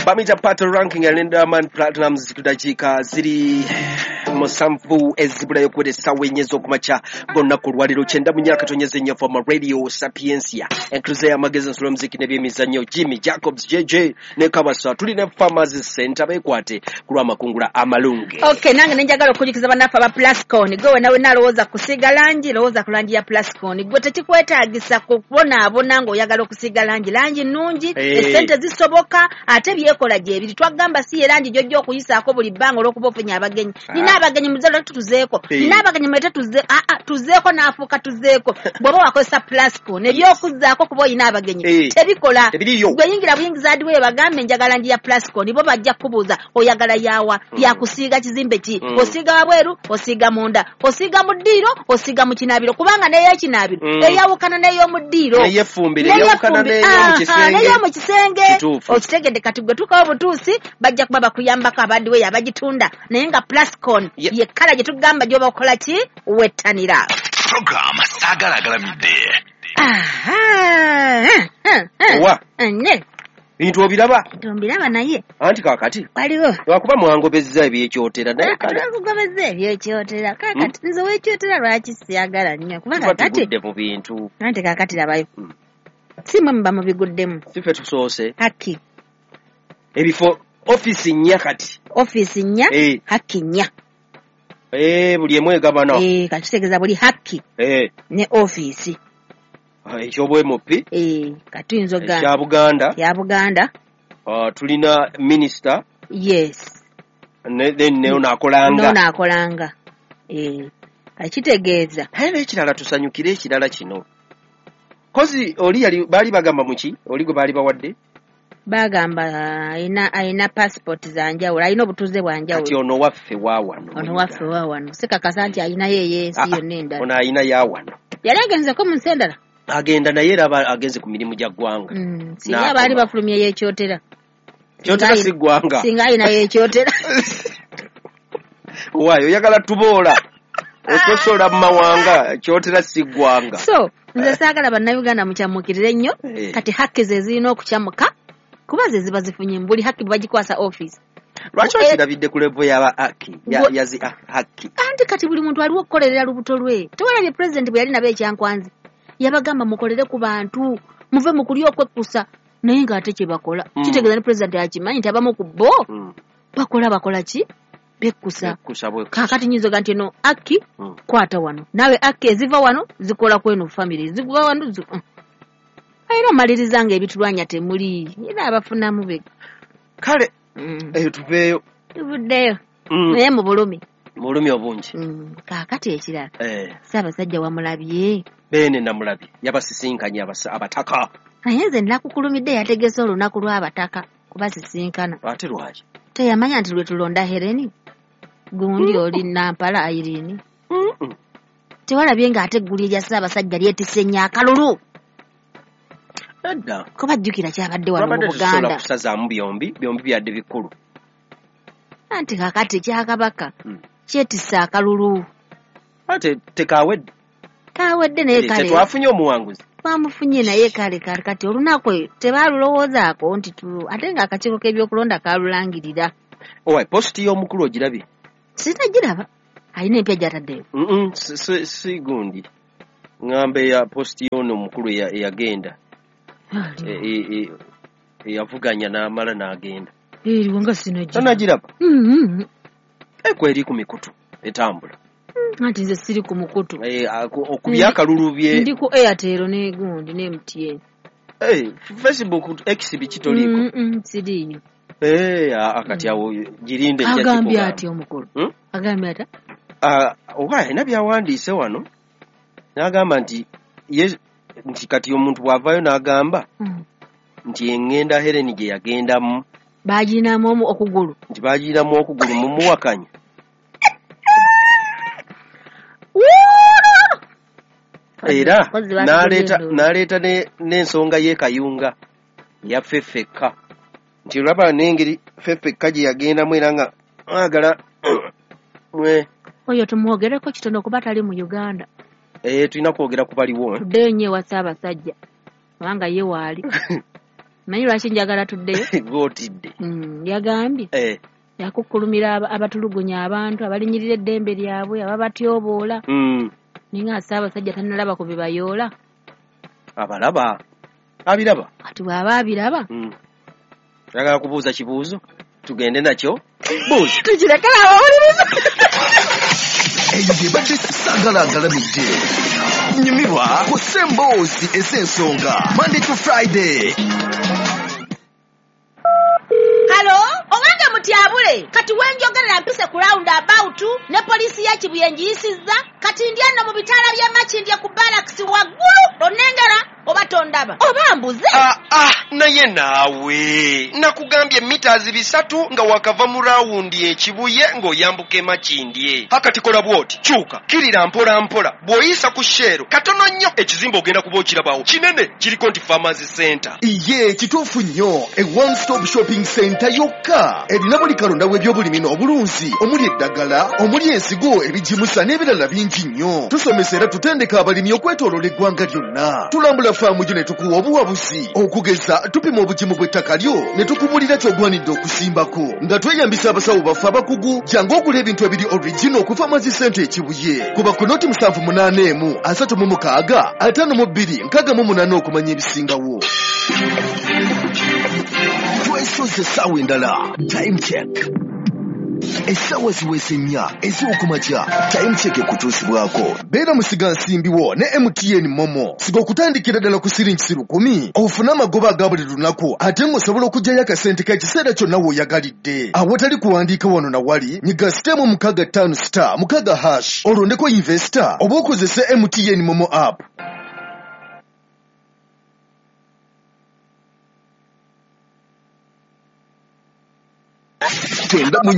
Bamita Pato ranking ya Diamond Platnumz tudakika ziri musanvu ezibula yokwedesa wenyezo kumacha gonna kulwaliro chenda munyaka tonyeze nya for radio Sapiensia enkluze ya magazine solo muziki nebyemizanyo Jimmy Jacobs JJ ne Kabasa tuli ne Farmers Center bekwate kulwa makungula amalunge. Okay, nange nenjagala okujikiza banafa ba Plascon gwe nawe nalowooza kusiga langi lowooza kulangi ya Plascon gwe tekikwetaagisa kubona abona ngo oyagala okusiga langi nnungi esente zisoboka ate byekola gye biri twagamba si erangi jojjo okuyisaako buli bbanga olw'okuba ofunya abagenyi nina abagenyi muzalo tutuzeeko nina abagenyi mwete tuzeeko n'afuuka tuzeeko bw'oba wakozesa Plascon ebyokuzzaako kuba oyina abagenyi tebikola gwe yingira buyingiza adiwe bagambe njagala langi ya Plascon bo bajja kubuuza oyagala yawa yakusiiga kizimbe ki osiiga wabweru osiiga munda osiiga mu ddiiro osiiga mu kinaabiro kubanga n'ey'ekinaabiro eyawukana n'ey'omu ddiiro n'ey'ey'effumbi n'ey'omu kisenge okitegedde kati gwe tukawo butuusi bajja kuba bakuyambako abaddiwe abagitunda naye nga Plascon ye kala gye tugamba gy'oba okola ki wettanira program sagalagalamidde owa bintu obiraba naye anti kakati waliwo wakuba mwangobezza ebyekyotera naye kugobezza ebyekyotera kakati nze wekyotera lwaki siyagala nnyo kubanga kati mu bintu anti kakati labayo simwe muba mubiguddemu sife tusoose haki ebifo office nnya kati office nnya haki nnya buli emu egabana kati kitegeeza buli haki ne office ekyobwemupi kati nzoga ya Buganda tulina minister yes then naakolanga kitegeeza ekirala tusanyukire ekirala kino kozi oli baali bagamba muki oli gwe baali bawadde bagamba ayina passport zanjawulo ayina obutuze bwanjawulo kati ono waffe waawano sikakasa nti ayina yeyensi yonna endala ono ayina yaawano yali agenzeko mu nsi endala agenda naye era agenze ku mirimu gya ggwanga singa baali bafulumye yekyotera kyotera si ggwanga singa ayina yekyotera waayo oyagala tuboola ososola mu mawanga kyotera si ggwanga so nze saagala bannayuganda mukyamukirire nnyo kati haki ze zirina okukyamuka kuba ze ziba zifunye buli haki bagikwasa office lwaki okirabidde ku levo yaba haki yazi haki anti kati buli muntu aliwo okukolerera lubuto lwe tewalabye president bwe yali nabo ekyankwanzi yabagamba mukolere ku bantu muve mu kulya okwekkusa naye ng'ate kye bakola kitegeeza ne president akimanyi nti abamu ku bo bakola ki bekkusa kakati nyinzoga nti eno haki kwata wano nawe haki eziva wano zikola kweno family ziva wano ayina omaliriza nga ebitulwanya temuli era abafunamu be kale tuveeyo tuvuddeyo naye mu bulumi obungi kakati ekirala Ssaabasajja wamulabye beene namulabye yabasisinkanye abataka naye nze nakukulumidde yategese olunaku lw'abataka kubasisinkana ate lwaki teyamanya nti lwe tulonda Hereni gundi oli Nampala Irene tewalabye ng'ate eggulu erya Ssaabasajja lyetisse nnyo akalulu edda kuba jjukira kyabadde wano mu Buganda kusazaamu byombi byadde bikulu anti kakati kyakabaka kyetisse akalulu ate tekawedde naye kale tetwafunye omuwanguzi bamufunye naye kale kati olunaku tebaalulowoozaako nti ate ng'akakiiko k'ebyokulonda kaalulangirira owa positi y'omukulu ogirabye sitagiraba alina empya gy'ataddeyo si gundi ŋŋamba eya positi y'ono omukulu eyagenda eyavuganya n'amala n'agenda eriwo nga sinagiraba kweri ku mikutu etambula anti nze siri ku mukutu okubya akalulu bye ndi ku Airtel ne gundi ne MTN Facebook X bikitoliko siriyo akati awo girinde agambye ati omukulu agambye ata owa ayina byawandiise wano n'agamba nti kati omuntu bw'avaayo n'agamba nti eŋŋenda Hereni gye yagendamu baaginamu okugulu nti baaginamu okugulu mumuwakanya era n'aleeta n'ensonga y'ekayunga ya Ffeffekka nti olaba n'engeri Ffeffekka gye yagendamu era nga agala oyo tumwogereko kitono kuba tali mu Uganda tulina kwogera ku baliwo tuddeyo nnyo ewa Ssaabasajja kubanga ye waali manyi lwaki njagala tuddeyo gwotidde yagambye yakukkulumira abatulugunya abantu abalinyirira eddembe lyabwe ababatyoboola ninga Ssaabasajja tannalaba ku bibayoola abalaba abiraba kati bw'aba abiraba yagala kubuuza kibuuzo tugende nakyo buuza tukirekera abawuliriza eyo gyebadde Ssaagalaagalamidde nyumirwa ku ssemboozi ez'ensonga Monday to Friday. halo owange mutyabule kati wenjogerera mpise ku roundabout ne poliisi ya Kibuye njiyisizza kati ndi anno mu bitaala by'Amakindye ku Barracks waggulu onengera oba tondaba oba mbuze naye naawe nakugambye mitaazi 3 nga wakava mu rawundi ekibuye ng'oyambuka Makindye hakati kola bwoti kyuka kirira mpola mpola bw'oyisa ku sheero katono nnyo ekizimba ogenda kuba okirabawo kinene kiriko nti Pharmacy Center Iye kituufu nnyo e one stop shopping center yokka erina buli kalonda w'ebyobulimi n'obulunzi omuli eddagala omuli ensigo ebijimusa n'ebirala bingi nnyo tusomesa era tutendeka abalimi okwetooloola eggwanga lyonna tulambula faamu gyo ne tukuwa obuwabuzi okugeza tupima obugimu bw'ettaka lyo ne tukubulira ky'ogwanidde okusimbako nga tweyambisa abasawo baffe abakugu jangu ogula ebintu ebiri original ku Pharmacy Center ekibuye kuba ku noti 781 36 52 68 okumanya ebisingawo twesoze essaawa endala time check essaawa ziweese 4 ez'okumakya time check ekutuusibwako beera musiga nsimbiwo ne MTN Momo siga okutandikira ddala ku siringi 10 ofune amagoba aga buli lunaku ate ng'osobola okuggyayo akasente k'ekiseera kyonna w'oyagalidde awatali kuwandiika wano na wali nyiga sitemu 65*6 olondeko investor oba okozese MTN Momo app. Genda mu